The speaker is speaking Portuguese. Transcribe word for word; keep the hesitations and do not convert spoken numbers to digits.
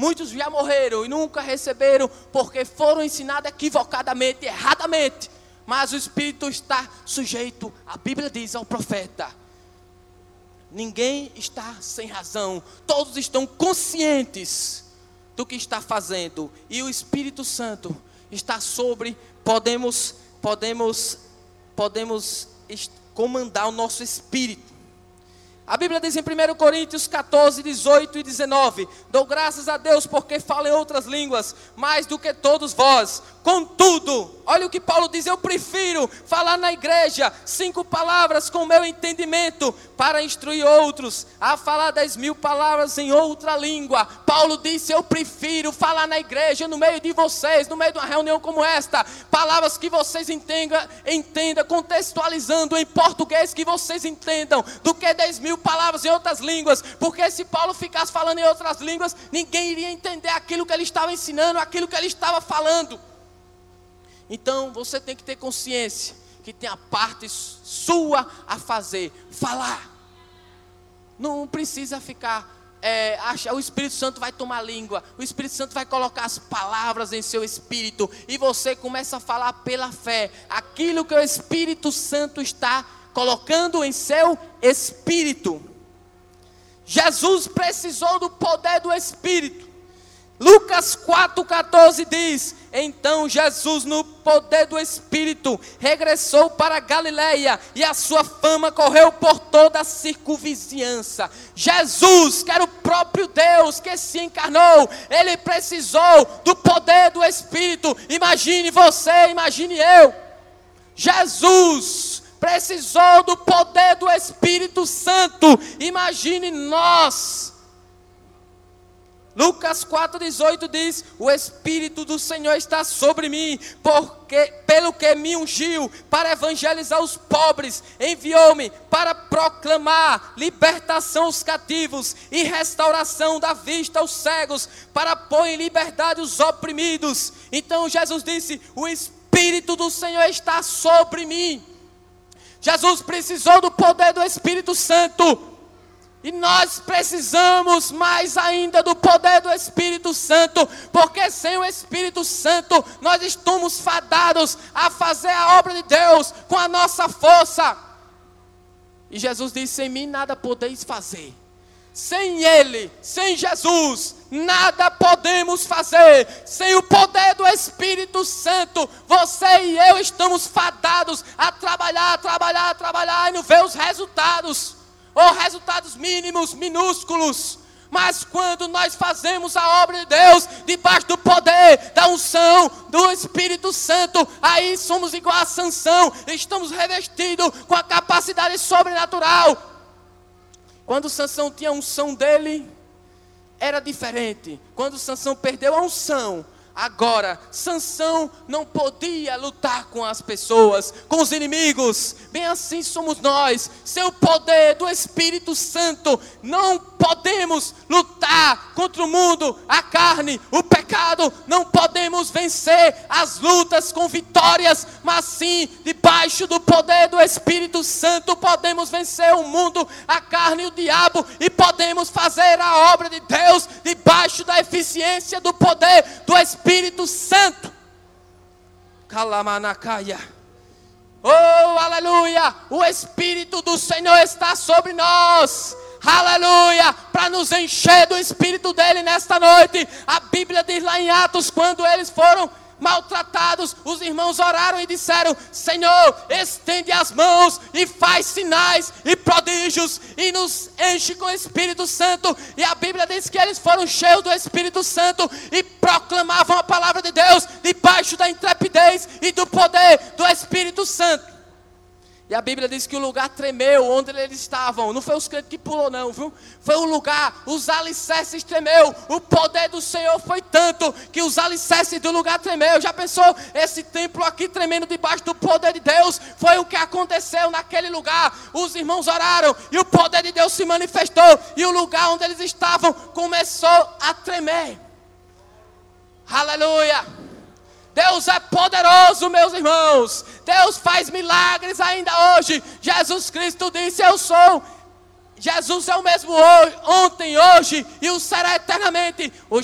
muitos já morreram e nunca receberam, porque foram ensinados equivocadamente, erradamente. Mas o Espírito está sujeito, a Bíblia diz ao profeta. Ninguém está sem razão, todos estão conscientes do que está fazendo. E o Espírito Santo está sobre, podemos, podemos, podemos comandar o nosso espírito. A Bíblia diz em primeira Coríntios catorze, dezoito e dezenove: dou graças a Deus porque falo em outras línguas, mais do que todos vós. Contudo, olha o que Paulo diz: eu prefiro falar na igreja cinco palavras com o meu entendimento, para instruir outros, a falar dez mil palavras em outra língua. Paulo disse: eu prefiro falar na igreja, no meio de vocês, no meio de uma reunião como esta, palavras que vocês entendam, entendam contextualizando em português que vocês entendam, do que dez mil palavras em outras línguas. Porque se Paulo ficasse falando em outras línguas, ninguém iria entender aquilo que ele estava ensinando, aquilo que ele estava falando. Então você tem que ter consciência que tem a parte sua a fazer, falar. Não precisa ficar, é, achar, o Espírito Santo vai tomar língua, o Espírito Santo vai colocar as palavras em seu espírito, e você começa a falar pela fé, aquilo que o Espírito Santo está colocando em seu espírito. Jesus precisou do poder do Espírito. Lucas quatro, catorze diz: então Jesus, no poder do Espírito, regressou para Galileia, e a sua fama correu por toda a circunvizinhança. Jesus, que era o próprio Deus que se encarnou, ele precisou do poder do Espírito. Imagine você, imagine eu. Jesus precisou do poder do Espírito Santo. Imagine nós. Lucas quatro, dezoito diz: o Espírito do Senhor está sobre mim, porque, pelo que me ungiu para evangelizar os pobres, enviou-me para proclamar libertação aos cativos e restauração da vista aos cegos, para pôr em liberdade os oprimidos. Então Jesus disse: o Espírito do Senhor está sobre mim. Jesus precisou do poder do Espírito Santo. E nós precisamos mais ainda do poder do Espírito Santo, porque sem o Espírito Santo nós estamos fadados a fazer a obra de Deus com a nossa força. E Jesus disse: sem mim nada podeis fazer. Sem Ele, sem Jesus, nada podemos fazer. Sem o poder do Espírito Santo, você e eu estamos fadados a trabalhar, a trabalhar, a trabalhar e não ver os resultados. Ou resultados mínimos, minúsculos. Mas quando nós fazemos a obra de Deus, debaixo do poder, da unção, do Espírito Santo, aí somos igual a Sansão, estamos revestidos com a capacidade sobrenatural. Quando Sansão tinha a unção dele, era diferente. Quando Sansão perdeu a unção, agora, Sansão não podia lutar com as pessoas, com os inimigos. Bem assim somos nós. Sem o poder do Espírito Santo, não podemos lutar contra o mundo, a carne, o pecado. Não podemos vencer as lutas com vitórias, mas sim, debaixo do poder do Espírito Santo, podemos vencer o mundo, a carne e o diabo. E podemos fazer a obra de Deus debaixo da eficiência do poder do Espírito Espírito Santo. Calamanacaya. Oh, aleluia. O Espírito do Senhor está sobre nós. Aleluia. Para nos encher do Espírito dele nesta noite. A Bíblia diz lá em Atos, quando eles foram maltratados, os irmãos oraram e disseram: Senhor, estende as mãos e faz sinais e prodígios e nos enche com o Espírito Santo. E a Bíblia diz que eles foram cheios do Espírito Santo e proclamavam a palavra de Deus debaixo da intrepidez e do poder do Espírito Santo. E a Bíblia diz que o lugar tremeu onde eles estavam. Não foi os crentes que pulou não, viu? Foi o lugar, os alicerces tremeu. O poder do Senhor foi tanto que os alicerces do lugar tremeu. Já pensou esse templo aqui tremendo debaixo do poder de Deus? Foi o que aconteceu naquele lugar. Os irmãos oraram e o poder de Deus se manifestou. E o lugar onde eles estavam começou a tremer. Aleluia! Deus é poderoso, meus irmãos. Deus faz milagres ainda hoje. Jesus Cristo disse: eu sou. Jesus é o mesmo hoje, ontem, hoje e o será eternamente. O